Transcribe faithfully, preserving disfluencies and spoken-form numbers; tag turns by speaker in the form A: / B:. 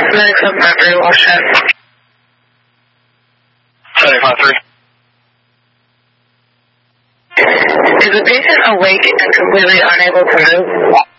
A: Medics up Bradbury, Washington.
B: seventy-five three.
A: Is the patient awake and completely unable to move?